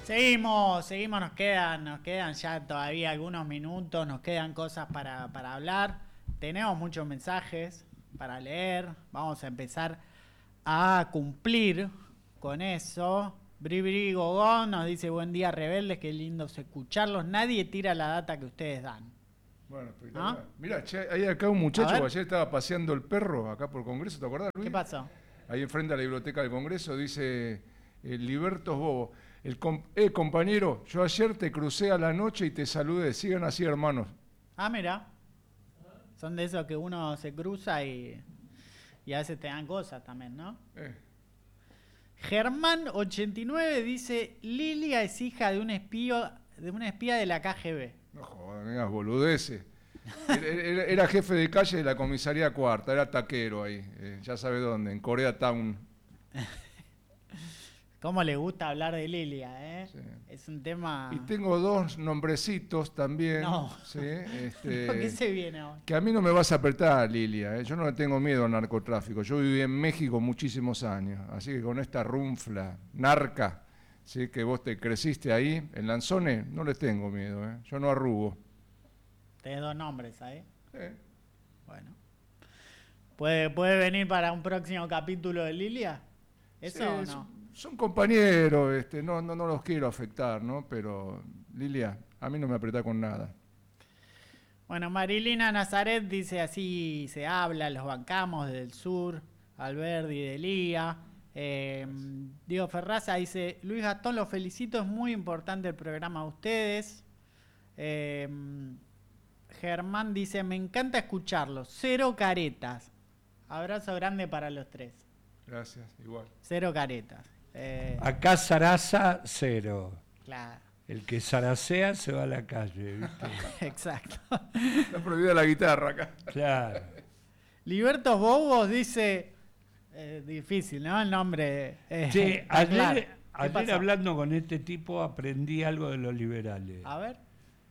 Seguimos, nos quedan ya todavía algunos minutos, nos quedan cosas para hablar. Tenemos muchos mensajes para leer. Vamos a empezar a cumplir con eso. Bribri Gogón nos dice: buen día, rebeldes, qué lindo escucharlos. Nadie tira la data que ustedes dan. Bueno, ¿no? Mirá, hay acá un muchacho que ayer estaba paseando el perro acá por Congreso, ¿te acordás, Luis? ¿Qué pasó? Ahí enfrente a la biblioteca del Congreso, dice Libertos Bobo. Compañero, yo ayer te crucé a la noche y te saludé. Sigan así, hermanos. Ah, mira. Son de esos que uno se cruza y a veces te dan cosas también, ¿no? Germán89 dice: Lilia es hija de un espía de la KGB. No jodas, me digas boludeces. Era jefe de calle de la comisaría cuarta, era taquero ahí, ya sabe dónde, en Koreatown. ¿Cómo le gusta hablar de Lilia, Sí. Es un tema... Y tengo dos nombrecitos también. No. ¿Sí? ¿Qué se viene hoy? Que a mí no me vas a apretar, Lilia. Yo no le tengo miedo al narcotráfico. Yo viví en México muchísimos años. Así que con esta runfla, narca, ¿sí? Que vos te creciste ahí, en Lanzones, no les tengo miedo. Yo no arrugo. Tenés dos nombres ahí. Bueno. ¿Puede venir para un próximo capítulo de Lilia? ¿Eso sí, o no? Son compañeros, no los quiero afectar, ¿no? Pero, Lilia, a mí no me apretá con nada. Bueno, Marilina Nazaret dice: así se habla, los bancamos desde el sur, Alberdi de Lía. Diego Ferraza dice: Luis Gastón, los felicito, es muy importante el programa de ustedes. Germán dice: me encanta escucharlos, cero caretas. Abrazo grande para los tres. Gracias, igual. Cero caretas. Acá zaraza, cero. Claro. El que zaracea se va a la calle, ¿viste? Exacto. Está prohibida la guitarra acá. Claro. Libertos Bobos dice... difícil, ¿no? El nombre. Sí, ayer hablando con este tipo aprendí algo de los liberales. A ver.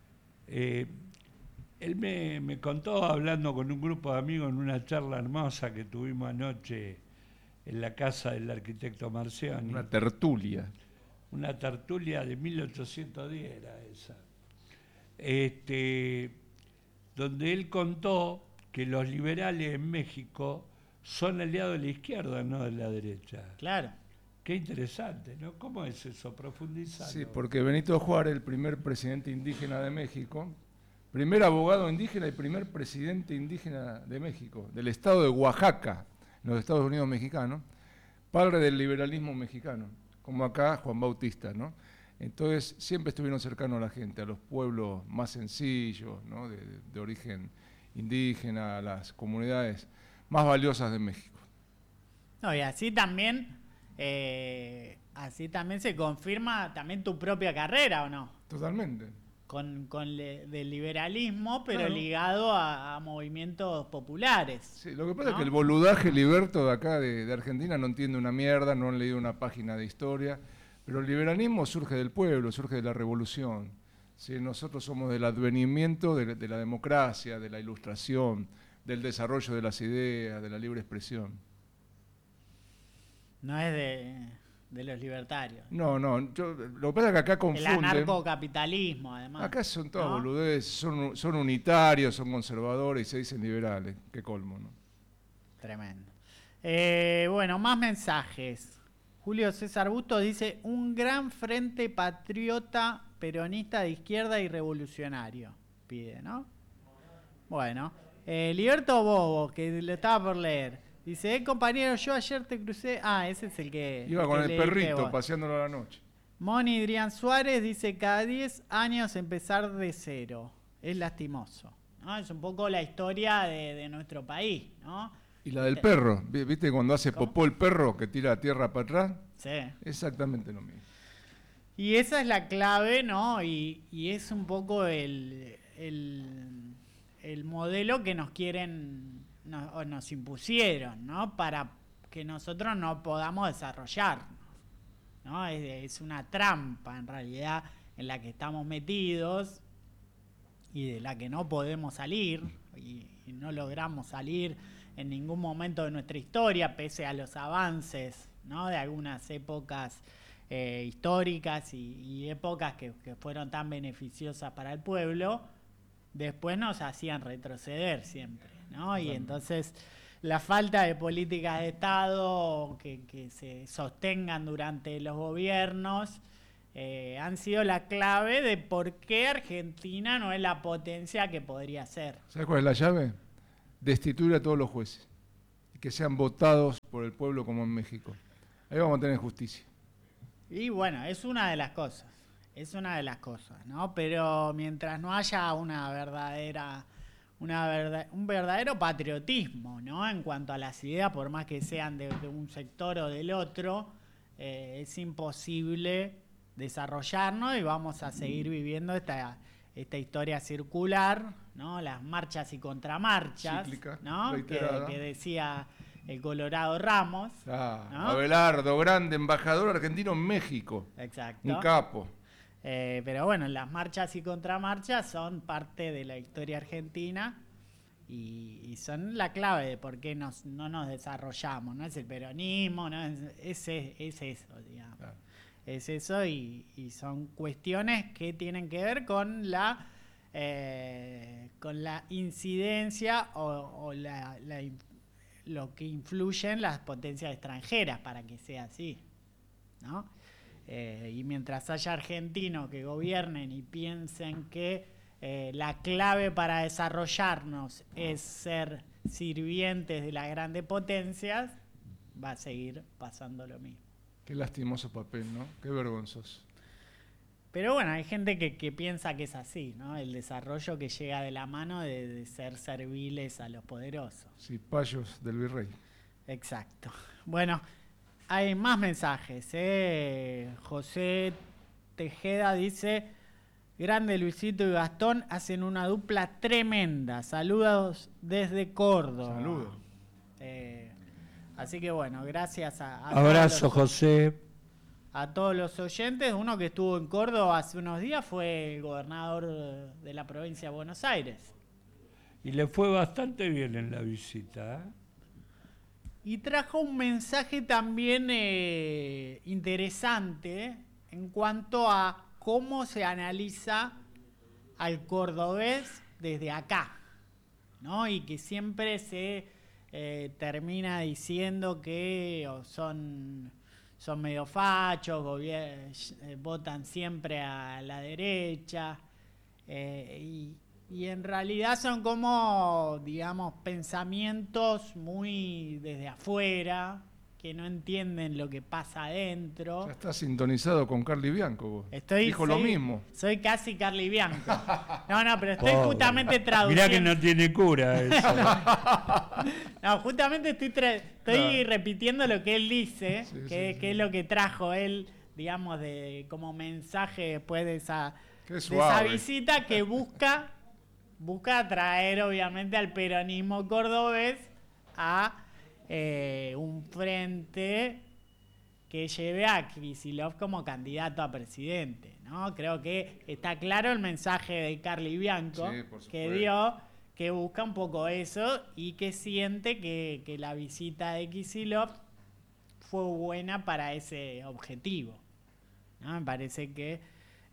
Él me contó, hablando con un grupo de amigos en una charla hermosa que tuvimos anoche en la casa del arquitecto Marciani. Una tertulia. Una tertulia de 1810 era esa. Donde él contó que los liberales en México son aliados de la izquierda, no de la derecha. Claro. Qué interesante, ¿no? ¿Cómo es eso? Profundizando. Sí, porque Benito Juárez, el primer presidente indígena de México, primer abogado indígena y primer presidente indígena de México, del estado de Oaxaca, en los Estados Unidos mexicanos, padre del liberalismo mexicano, como acá Juan Bautista, ¿no? Entonces siempre estuvieron cercanos a la gente, a los pueblos más sencillos, ¿no? de origen indígena, a las comunidades más valiosas de México. No, y así también se confirma también tu propia carrera, ¿o no? Totalmente. Del liberalismo, pero claro, ligado a movimientos populares. Sí, lo que pasa es que el boludaje liberto de acá, de Argentina, no entiende una mierda, no han leído una página de historia, pero el liberalismo surge del pueblo, surge de la revolución. ¿Sí? Nosotros somos del advenimiento de la democracia, de la ilustración, del desarrollo de las ideas, de la libre expresión. No es de los libertarios. No, lo que pasa es que acá confunden. El anarcocapitalismo, además. Acá son todas boludeces, son unitarios, son conservadores y se dicen liberales. Qué colmo, ¿no? Tremendo. Bueno, más mensajes. Julio César Bustos dice: un gran frente patriota, peronista de izquierda y revolucionario. Pide, ¿no? Bueno. Liberto Bobo, que lo estaba por leer. Dice: compañero, yo ayer te crucé... Ah, ese es el que... Iba con el perrito, paseándolo a la noche. Moni Adrián Suárez dice: cada 10 años empezar de cero. Es lastimoso, ¿no? Es un poco la historia de nuestro país, ¿no? Y la del perro, ¿viste cuando hace popó el perro que tira la tierra para atrás? Sí. Exactamente lo mismo. Y esa es la clave, ¿no? Y es un poco el modelo que nos quieren... nos impusieron, ¿no? Para que nosotros no podamos desarrollarnos, ¿no? Es una trampa, en realidad, en la que estamos metidos y de la que no podemos salir y no logramos salir en ningún momento de nuestra historia, pese a los avances, ¿no? De algunas épocas históricas y épocas que fueron tan beneficiosas para el pueblo, después nos hacían retroceder siempre, ¿no? Y entonces la falta de políticas de Estado que se sostengan durante los gobiernos han sido la clave de por qué Argentina no es la potencia que podría ser. ¿Sabes cuál es la llave? Destituir a todos los jueces y que sean votados por el pueblo como en México. Ahí vamos a tener justicia. Y bueno, es una de las cosas, ¿no? Pero mientras no haya un verdadero patriotismo, ¿no? En cuanto a las ideas, por más que sean de un sector o del otro, es imposible desarrollarnos y vamos a seguir viviendo esta historia circular, ¿no? Las marchas y contramarchas, cíclica, ¿no? Que decía el Colorado Ramos. ¿No? Abelardo, grande embajador argentino en México. Exacto. Un capo. Pero bueno, las marchas y contramarchas son parte de la historia argentina y son la clave de por qué no nos desarrollamos. No es el peronismo, no es eso, digamos. Claro. Es eso y son cuestiones que tienen que ver con la incidencia o lo que influyen las potencias extranjeras para que sea así, ¿no? Y mientras haya argentinos que gobiernen y piensen que la clave para desarrollarnos es ser sirvientes de las grandes potencias, va a seguir pasando lo mismo. Qué lastimoso papel, ¿no? Qué vergonzoso. Pero bueno, hay gente que piensa que es así, ¿no? El desarrollo que llega de la mano de ser serviles a los poderosos. Sí, payos del virrey. Exacto. Bueno, hay más mensajes. José Tejeda dice: grande Luisito y Gastón, hacen una dupla tremenda. Saludos desde Córdoba. Saludos. Así que bueno, gracias a abrazo, José. A todos los oyentes. Uno que estuvo en Córdoba hace unos días fue el gobernador de la provincia de Buenos Aires. Y le fue bastante bien en la visita, ¿eh? Y trajo un mensaje también interesante en cuanto a cómo se analiza al cordobés desde acá, ¿no? Y que siempre se termina diciendo que son medio fachos, votan siempre a la derecha, y en realidad son como, digamos, pensamientos muy desde afuera, que no entienden lo que pasa adentro. Ya estás sintonizado con Carly Bianco, vos. Dijo lo mismo. Soy casi Carly Bianco. No, pero estoy justamente traduciendo. Mirá que no tiene cura eso. No, justamente estoy repitiendo lo que él dice, que es lo que trajo él, digamos, como mensaje después de esa visita, que busca atraer obviamente al peronismo cordobés a un frente que lleve a Kicillof como candidato a presidente, ¿no? Creo que está claro el mensaje de Carly Bianco, que dio, que busca un poco eso y que siente que la visita de Kicillof fue buena para ese objetivo, ¿no? Me parece que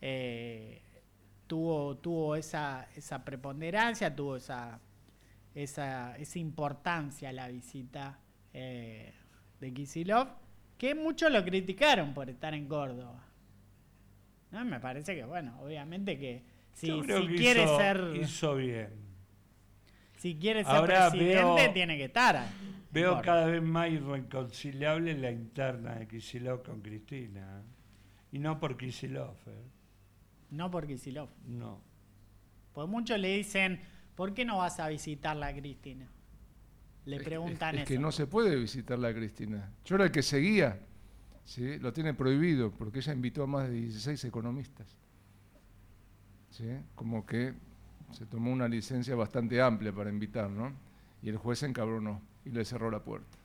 tuvo esa preponderancia, tuvo esa importancia la visita de Kicillof, que muchos lo criticaron por estar en Córdoba, ¿no? Me parece que, bueno, obviamente que si quiere hizo bien. Si quiere ser presidente, tiene que estar. Veo cada vez más irreconciliable la interna de Kicillof con Cristina. Y no por Kicillof. No por Kicillof. No. Pues muchos le dicen: ¿por qué no vas a visitarla a Cristina? Le preguntan eso. Es que no se puede visitarla a Cristina. Yo era el que seguía, ¿sí? Lo tiene prohibido porque ella invitó a más de 16 economistas, ¿sí? Como que se tomó una licencia bastante amplia para invitar, ¿no? Y el juez se encabronó y le cerró la puerta.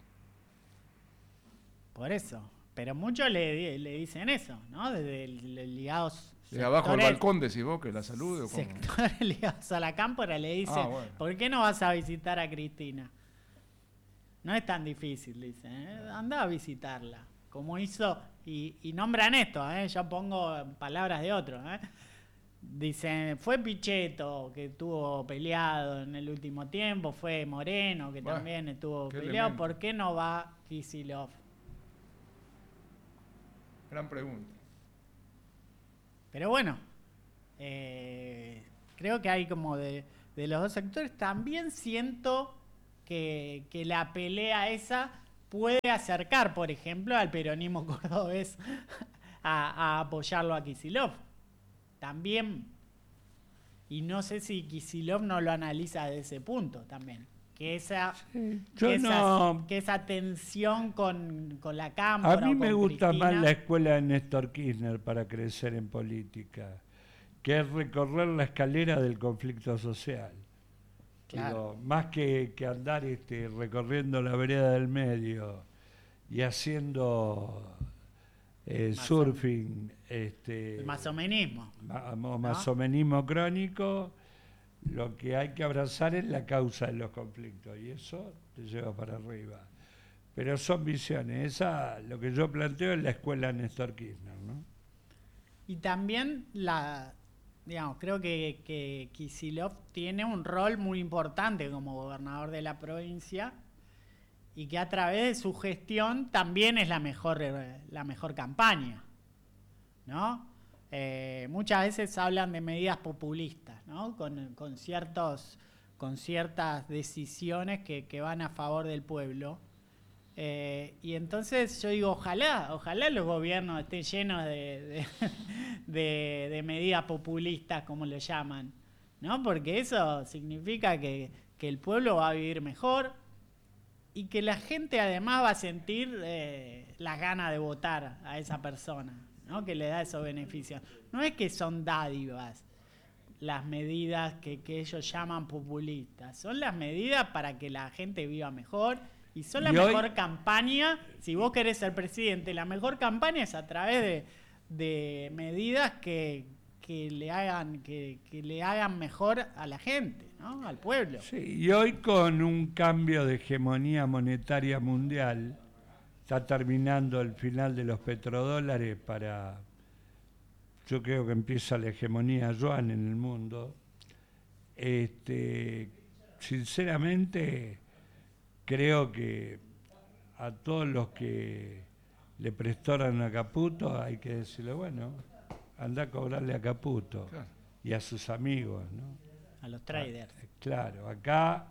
Por eso. Pero muchos le dicen eso, ¿no? Desde ligados... De abajo del balcón decís vos que la salude, ¿o cómo? Sectores ligados a la cámpora le dicen: bueno, ¿por qué no vas a visitar a Cristina? No es tan difícil, dicen, anda a visitarla. como hizo, y nombran esto, yo pongo palabras de otros, dicen, fue Pichetto que estuvo peleado en el último tiempo, fue Moreno que Bueno, también estuvo qué peleado, elemento. ¿por qué no va Kicillof? Gran pregunta. Pero bueno, creo que hay como de los dos sectores. También siento que la pelea esa puede acercar, por ejemplo, al peronismo cordobés a apoyarlo a Kicillof. También, y no sé si Kicillof no lo analiza desde ese punto también. Que esa, Yo que no. que esa tensión con la A Cámpora mí o me con gusta más Cristina, la escuela de Néstor Kirchner para crecer en política, que es recorrer la escalera del conflicto social. claro. Digo, más que andar recorriendo la vereda del medio y haciendo surfing, El masomenismo, ¿no? masomenismo crónico, lo que hay que abrazar es la causa de los conflictos y eso te lleva para arriba. Pero son visiones, lo que yo planteo es la escuela Néstor Kirchner, ¿no? Y también digamos, creo que Kicillof tiene un rol muy importante como gobernador de la provincia y que a través de su gestión también es la mejor campaña, ¿no? Muchas veces hablan de medidas populistas, ¿no? Con ciertas decisiones que van a favor del pueblo. Y entonces yo digo, ojalá los gobiernos estén llenos de medidas populistas, como lo llaman, ¿no? Porque eso significa que el pueblo va a vivir mejor y que la gente además va a sentir las ganas de votar a esa persona, ¿no? Que le da esos beneficios. No es que son dádivas las medidas que ellos llaman populistas, son las medidas para que la gente viva mejor. Y son la mejor campaña, si vos querés ser presidente, la mejor campaña es a través de medidas que le hagan mejor a la gente, ¿no? Al pueblo. Sí, y hoy con un cambio de hegemonía monetaria mundial, está terminando el final de los petrodólares yo creo que empieza la hegemonía yuan en el mundo. Sinceramente, creo que a todos los que le prestaron a Caputo hay que decirle, bueno, anda a cobrarle a Caputo, claro, y a sus amigos, ¿no? A los traders. Claro, acá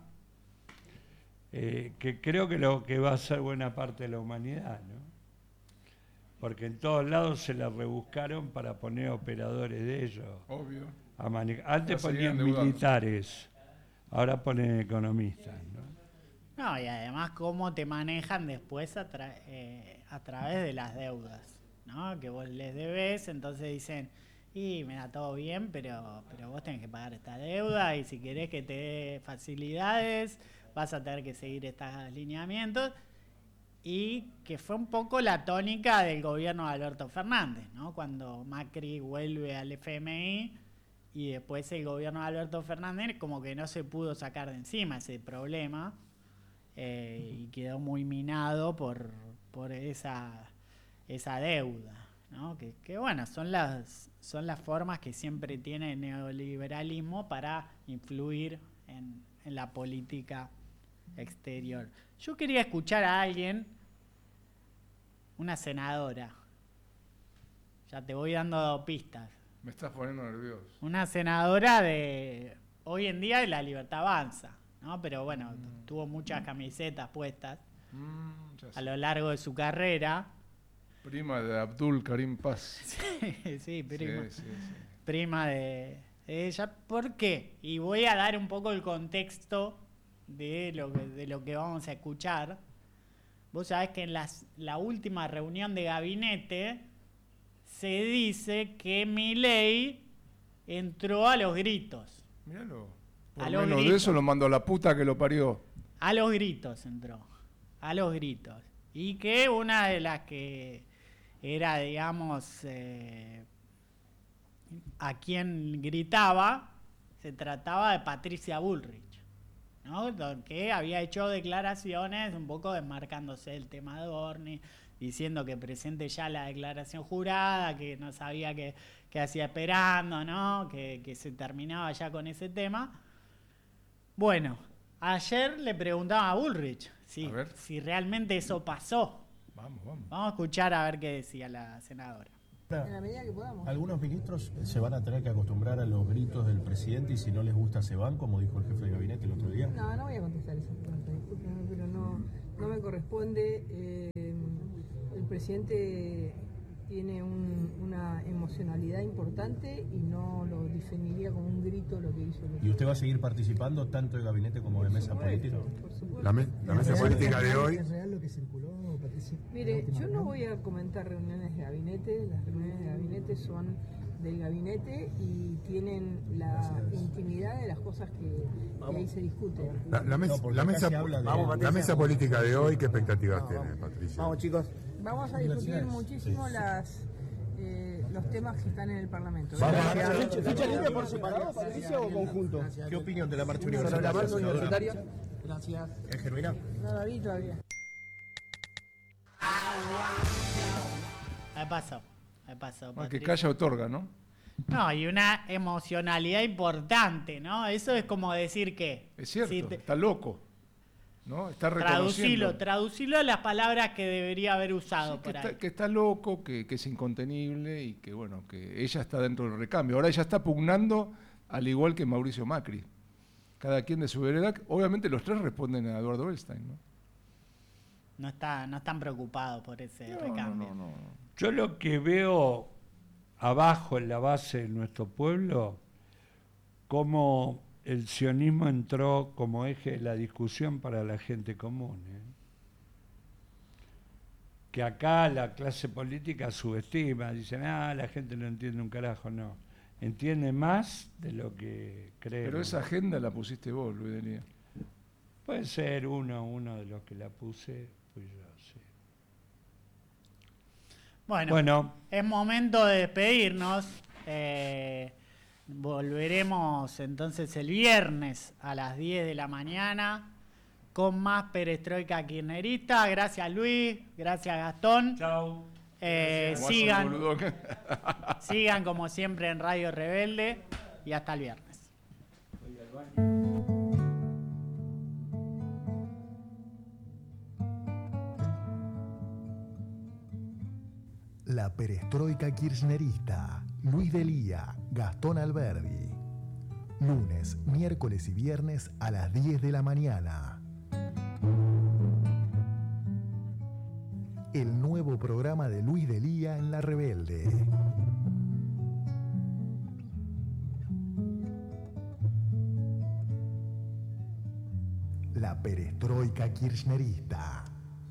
que creo que lo que va a ser buena parte de la humanidad, ¿no? Porque en todos lados se la rebuscaron para poner operadores de ellos. Obvio. Antes ponían militares, ahora ponen economistas, ¿no? No, y además cómo te manejan después a través de las deudas, ¿no? Que vos les debes, entonces dicen, y me da todo bien, pero vos tenés que pagar esta deuda y si querés que te dé facilidades, vas a tener que seguir estos alineamientos. Y que fue un poco la tónica del gobierno de Alberto Fernández, ¿no? Cuando Macri vuelve al FMI y después el gobierno de Alberto Fernández como que no se pudo sacar de encima ese problema. Y quedó muy minado por esa deuda, ¿no? Que bueno, son las formas que siempre tiene el neoliberalismo para influir en la política exterior. Yo quería escuchar a alguien, una senadora, ya te voy dando pistas. Me estás poniendo nervioso. Una senadora de hoy en día de La Libertad Avanza, ¿no? Pero bueno, tuvo muchas camisetas puestas a lo largo de su carrera. Prima de Abdul Karim Paz. Sí, prima. Sí. Prima de ella. ¿Por qué? Y voy a dar un poco el contexto de lo que vamos a escuchar. Vos sabés que en la última reunión de gabinete se dice que Milei entró a los gritos. Míralo. A Por los menos gritos. de eso lo mandó a la puta que lo parió. A los gritos entró. A los gritos. Y que una de las que era, digamos, a quien gritaba, se trataba de Patricia Bullrich, ¿no? Que había hecho declaraciones un poco desmarcándose del tema de Orni, diciendo que presente ya la declaración jurada, que no sabía qué hacía esperando, ¿no? Que se terminaba ya con ese tema. Bueno, ayer le preguntaba a Bullrich si realmente eso pasó. Vamos. Vamos a escuchar a ver qué decía la senadora. En la medida que podamos. Algunos ministros se van a tener que acostumbrar a los gritos del presidente y si no les gusta se van, como dijo el jefe de gabinete el otro día. No voy a contestar esa pregunta, discúlpeme, pero no me corresponde. El presidente tiene una emocionalidad importante y no lo definiría como un grito lo que hizo. ¿Y usted va a seguir participando tanto de gabinete como de mesa política? Por supuesto. La mesa política de hoy. ¿Es real lo que circuló, Patricia? Mire, yo no voy a comentar reuniones de gabinete. Las reuniones de gabinete son del gabinete y tienen la intimidad de las cosas que ahí se discuten. La mesa política de hoy, ¿qué expectativas tiene, Patricia? Vamos, chicos. Vamos a discutir muchísimo los temas que están en el Parlamento. ¿Ficha libre por separado, Patricia, o conjunto? ¿Qué opinión de la marcha Sobre universitaria? la marcha universitaria. Gracias. ¿Es genuina? No la vi todavía. Me pasó. Más que Patricio. calla otorga, ¿no? No, y una emocionalidad importante, ¿no? Eso es como decir que... Es cierto, si está loco, ¿no? Está reconociendo. Traducilo a las palabras que debería haber usado Sí, por ahí. que está loco, que es incontenible y que, bueno, que ella está dentro del recambio. Ahora ella está pugnando al igual que Mauricio Macri. Cada quien de su vereda. Obviamente los tres responden a Eduardo Elstein, ¿no? No están preocupados por ese recambio. No. Yo lo que veo abajo en la base de nuestro pueblo, cómo el sionismo entró como eje de la discusión para la gente común. Que acá la clase política subestima, dicen, la gente no entiende un carajo, no. Entiende más de lo que cree. Pero esa agenda la pusiste vos, Luis Delía. Puede ser uno de los que la puse, pues yo, sí. Bueno, es momento de despedirnos. Volveremos entonces el viernes a las 10 de la mañana con más Perestroika Kirchnerista. Gracias, Luis. Gracias, Gastón. Chao. Sigan como siempre en Radio Rebelde y hasta el viernes. La Perestroika Kirchnerista, Luis Delía, Gastón Alberdi. Lunes, miércoles y viernes a las 10 de la mañana. El nuevo programa de Luis Delía en La Rebelde. La Perestroika Kirchnerista.